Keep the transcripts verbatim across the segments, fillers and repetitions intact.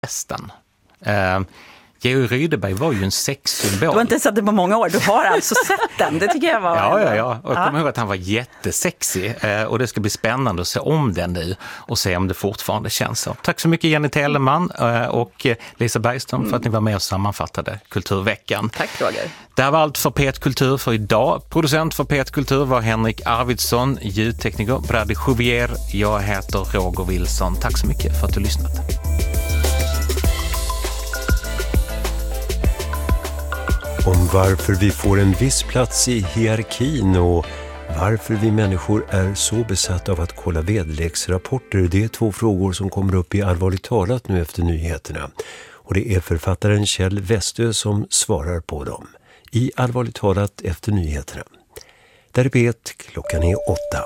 festen. Eh, Georg Rydeberg var ju en sexsymbol. Du har inte sett det på många år, du har alltså sett den. Det tycker jag var... Ja, ja, ja. Och jag ja. kommer ihåg att han var jättesexig. Eh, och det ska bli spännande att se om den nu och se om det fortfarande känns så. Tack så mycket Jenny Telemann eh, och Lisa Bergström för att ni var med och sammanfattade Kulturveckan. Tack Roger. Det här var allt för P ett Kultur för idag. Producent för P ett Kultur var Henrik Arvidsson, ljudtekniker Brady Jouvier. Jag heter Roger Wilson. Tack så mycket för att du lyssnat. Om varför vi får en viss plats i hierarkin och varför vi människor är så besatta av att kolla väderleksrapporter. Det är två frågor som kommer upp i Allvarligt talat nu efter nyheterna. Och det är författaren Kjell Westö som svarar på dem. I Allvarligt talat efter nyheterna. Där är P ett, klockan är åtta.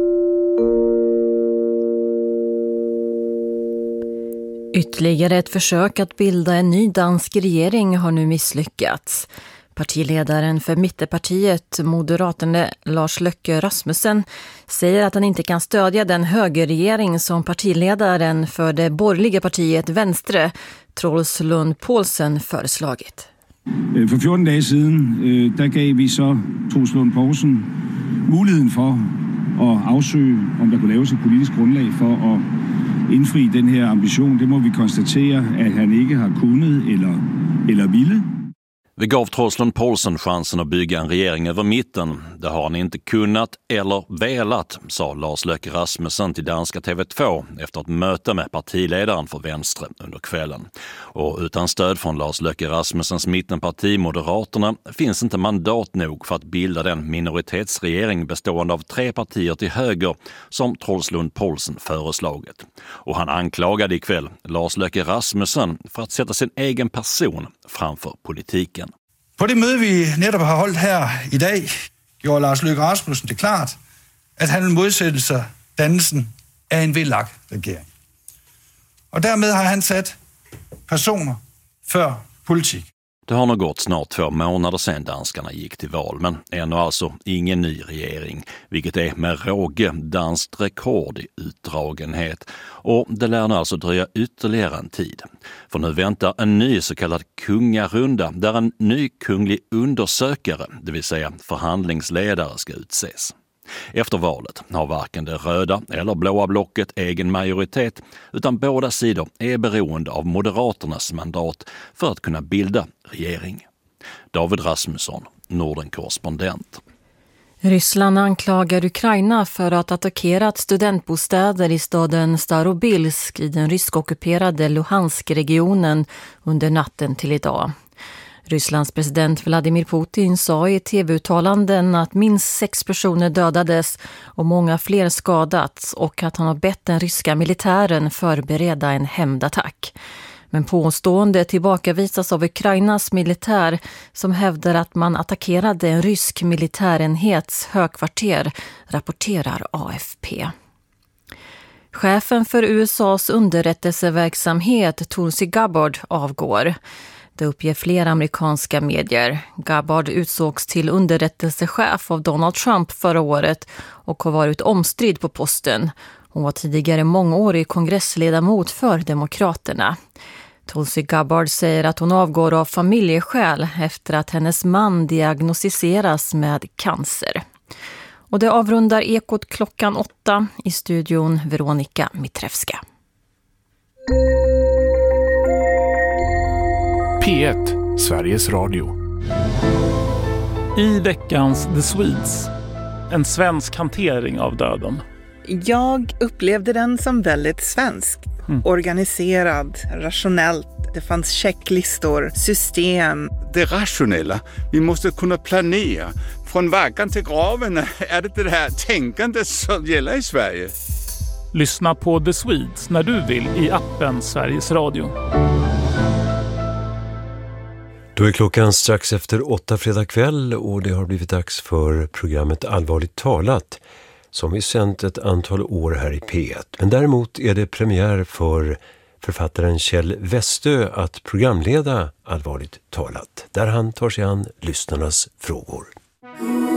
Ytterligare ett försök att bilda en ny dansk regering har nu misslyckats. Partiledaren för Mittepartiet, Moderaterna Lars Løkke Rasmussen, säger att han inte kan stödja den högerregering som partiledaren för det borgerliga partiet Venstre, Troels Lund Poulsen, föreslagit. For fjorton dage siden, der gav vi så Troels Lund Poulsen muligheden for at afsøge, om der kunne laves et politisk grundlag for at indfri den her ambition. Det må vi konstatere, at han ikke har kunnet eller, eller ville. Vi gav Troels Lund Poulsen chansen att bygga en regering över mitten. Det har han inte kunnat eller velat, sa Lars Løkke Rasmussen till danska T V två efter ett möte med partiledaren för Venstre under kvällen. Och utan stöd från Lars Løkke Rasmussens mittenparti Moderaterna finns inte mandat nog för att bilda den minoritetsregering bestående av tre partier till höger som Troels Lund Poulsen föreslagit. Och han anklagade ikväll Lars Løkke Rasmussen för att sätta sin egen person framför politiken. På det møde, vi netop har holdt her i dag, gjorde Lars Løkke Rasmussen det klart, at han vil modsætte sig dannelsen af en V L A K-regering. Og dermed har han sat personer før politik. Det har nog gått snart två månader sedan danskarna gick till val, men ännu alltså ingen ny regering, vilket är med råge danskt rekord i utdragenhet. Och det lär nu alltså dröja ytterligare en tid. För nu väntar en ny så kallad kungarunda där en ny kunglig undersökare, det vill säga förhandlingsledare, ska utses. Efter valet har varken det röda eller blåa blocket egen majoritet, utan båda sidor är beroende av Moderaternas mandat för att kunna bilda regering. David Rasmusson, Norden-korrespondent. Ryssland anklagar Ukraina för att ha attackerat studentbostäder i staden Starobilsk i den ryskockuperade Luhansk-regionen under natten till idag. Rysslands president Vladimir Putin sa i tv-uttalanden att minst sex personer dödades och många fler skadats och att han har bett den ryska militären förbereda en hämndattack. Men påstående tillbakavisas av Ukrainas militär som hävdar att man attackerade en rysk militärenhets högkvarter, rapporterar A F P. Chefen för U S A:s underrättelseverksamhet Tulsi Gabbard avgår. Det uppger flera amerikanska medier. Gabbard utsågs till underrättelsechef av Donald Trump förra året och har varit omstridd på posten. Hon var tidigare mångårig kongressledamot för Demokraterna. Tulsi Gabbard säger att hon avgår av familjeskäl efter att hennes man diagnostiseras med cancer. Och det avrundar Ekot klockan åtta, i studion Veronika Mitrevska. P ett, Sveriges Radio. I veckans The Swedes, en svensk hantering av döden. Jag upplevde den som väldigt svensk. Mm. Organiserad, rationellt. Det fanns checklistor, system. Det rationella, vi måste kunna planera. Från vaggan till graven är det det här tänkandet som gäller i Sverige. Lyssna på The Swedes när du vill i appen Sveriges Radio. Då är klockan strax efter åtta fredag kväll och det har blivit dags för programmet Allvarligt talat som vi sänt ett antal år här i P ett. Men däremot är det premiär för författaren Kjell Westö att programleda Allvarligt talat, där han tar sig an lyssnarnas frågor.